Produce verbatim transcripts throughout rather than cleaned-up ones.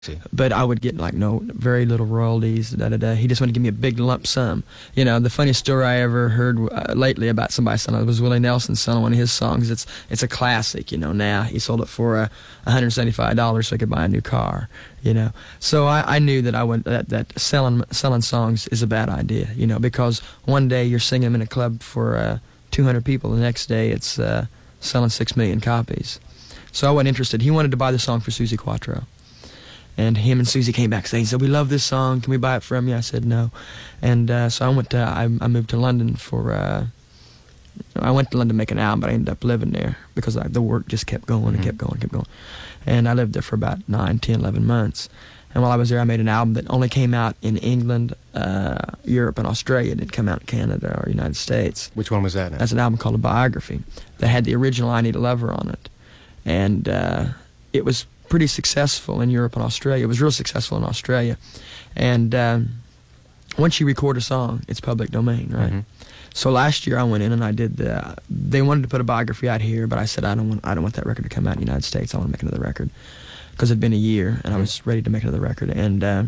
See. But I would get like no, very little royalties. Da da da. He just wanted to give me a big lump sum. You know, the funniest story I ever heard uh, lately about somebody selling it was Willie Nelson selling one of his songs. It's it's a classic. You know, now he sold it for uh, one hundred seventy-five dollars so he could buy a new car. You know, so I, I knew that I would that, that selling selling songs is a bad idea. You know, because one day you're singing them in a club for uh, two hundred people, the next day it's uh, selling six million copies. So I wasn't interested. He wanted to buy the song for Suzi Quatro. And him and Susie came backstage and said, "We love this song. Can we buy it from you?" I said, "No." And uh, so I went to, I, I moved to London for, uh, I went to London to make an album, but I ended up living there because I, the work just kept going and Mm-hmm. kept going and kept going. And I lived there for about nine, ten, eleven months. And while I was there, I made an album that only came out in England, uh, Europe, and Australia. It didn't come out in Canada or United States. Which one was that now? That's an album called A Biography that had the original I Need a Lover on it. And uh, it was pretty successful in Europe and Australia. It was real successful in Australia. And um, once you record a song, it's public domain, right? Mm-hmm. So last year I went in and I did the, they wanted to put a biography out here, but I said I don't want I don't want that record to come out in the United States. I want to make another record. Because it had been a year and mm-hmm. I was ready to make another record. And uh,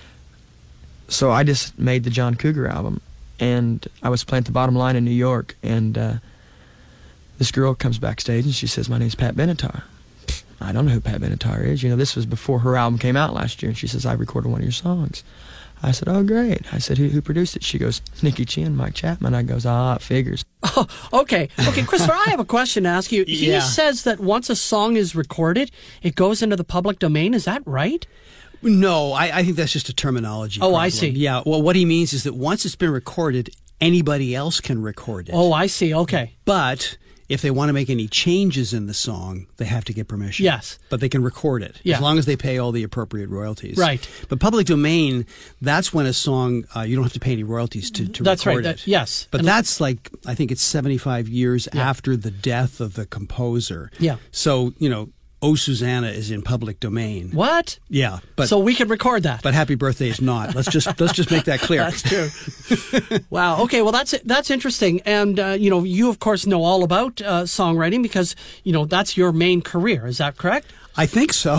so I just made the John Cougar album. And I was playing at the Bottom Line in New York, and uh, this girl comes backstage and she says, "My name's Pat Benatar." I don't know who Pat Benatar is. You know, this was before her album came out last year, and she says, "I recorded one of your songs." I said, "Oh, great." I said, who, who produced it? She goes, "Nicky Chinn, Mike Chapman." I goes, "Ah, it figures." Oh, okay. Okay, Christopher, I have a question to ask you. He Yeah. says that once a song is recorded, it goes into the public domain. Is that right? No, I, I think that's just a terminology Oh, problem. I see. Yeah, well, what he means is that once it's been recorded, anybody else can record it. Oh, I see. Okay. But if they want to make any changes in the song, they have to get permission. Yes. But they can record it, Yeah. as long as they pay all the appropriate royalties. Right. But public domain, that's when a song, uh, you don't have to pay any royalties to, to That's record right. it. That, yes. But And- that's like, I think it's seventy-five years Yeah. after the death of the composer. Yeah. So, you know, "Oh, Susanna" is in public domain. What? Yeah. But so we can record that. But "Happy Birthday" is not. Let's just let's just make that clear. That's true. Wow. Okay. Well, that's that's interesting. And uh, you know, you of course know all about uh, songwriting because you know that's your main career. Is that correct? I think so.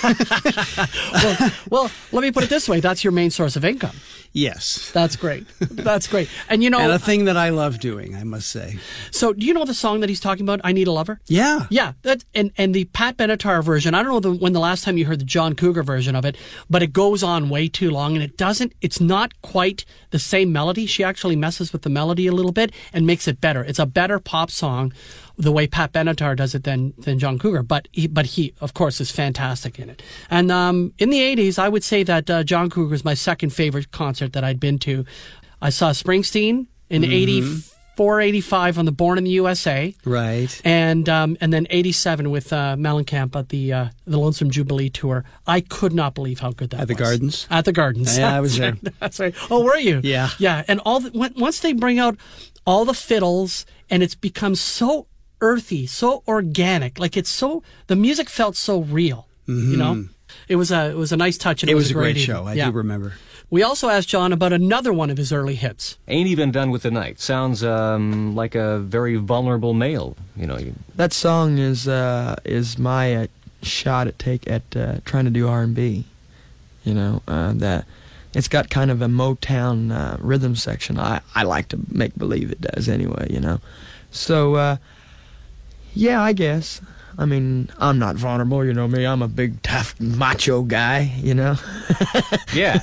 well, well, let me put it this way: that's your main source of income. Yes. That's great. That's great. And you know, And a thing that I love doing, I must say. so do you know the song that he's talking about? "I Need a Lover." Yeah. Yeah, that and and the Pat Benatar version. I don't know the, when the last time you heard the John Cougar version of it, but it goes on way too long, and it doesn't. It's not quite the same melody. She actually messes with the melody a little bit and makes it better. It's a better pop song, the way Pat Benatar does it than than John Cougar. But he, but he of course is fantastic in it. And um, in the eighties, I would say that uh, John Cougar is my second favorite concert that I'd been to. I saw Springsteen in Mm-hmm. eighty-four, eighty-five on the Born in the U S A. Right. And um, and then eighty-seven with uh, Mellencamp at the uh, the Lonesome Jubilee tour. I could not believe how good that At was. the Gardens? At the Gardens. Yeah, I was That's there. right. That's right. Oh, were you? Yeah. Yeah. And all the, when, once they bring out all the fiddles, and it's become so earthy, so organic. Like it's so the music felt so real. Mm-hmm. You know, it was a it was a nice touch. And It it, was a great evening. show. I Yeah. do remember. We also asked John about another one of his early hits. Ain't Even Done with the Night. Sounds um, like a very vulnerable male. You know, you, That song is uh, is my uh, shot at take at uh, trying to do R and B. You know, uh, that it's got kind of a Motown uh, rhythm section. I, I like to make believe it does anyway, you know. So, uh, yeah, I guess. I mean, I'm not vulnerable, you know me. I'm a big, tough, macho guy, you know. yeah.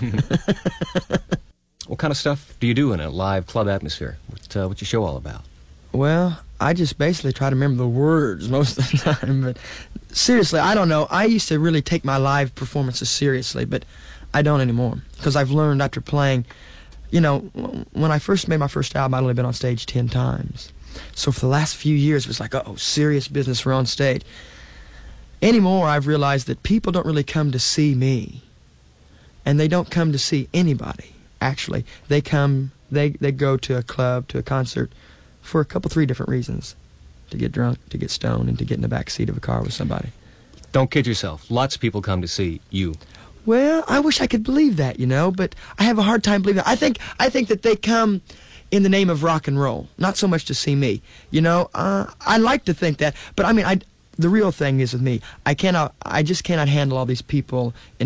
What kind of stuff do you do in a live club atmosphere? What, uh, what's your show all about? Well, I just basically try to remember the words most of the time. But seriously, I don't know. I used to really take my live performances seriously, but I don't anymore. Because I've learned after playing, you know, when I first made my first album, I'd only been on stage ten times. So for the last few years, it was like, oh, serious business, we're on stage. Anymore, I've realized that people don't really come to see me. And they don't come to see anybody, actually. They come, they, they go to a club, to a concert, for a couple, three different reasons. To get drunk, to get stoned, and to get in the back seat of a car with somebody. Don't kid yourself. Lots of people come to see you. Well, I wish I could believe that, you know, but I have a hard time believing that. I think, I think that they come in the name of rock and roll, not so much to see me. You know, uh, I like to think that, but I mean, I, the real thing is with me, I cannot, I just cannot handle all these people in